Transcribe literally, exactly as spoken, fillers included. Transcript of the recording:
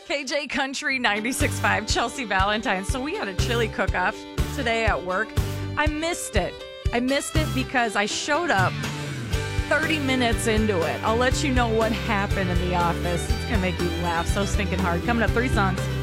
K J Country ninety-six point five, Chelsea Valentine. So we had a chili cook-off today at work. I missed it. I missed it because I showed up thirty minutes into it. I'll let you know what happened in the office. It's going to make you laugh so stinking hard. Coming up, three songs.